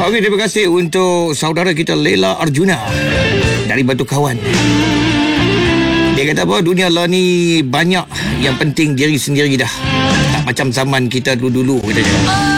Okey, terima kasih untuk saudara kita Lela Arjuna dari Batu Kawan. Dia kata apa, dunia lah ni banyak, yang penting diri sendiri dah. Tak macam zaman kita dulu-dulu, katanya.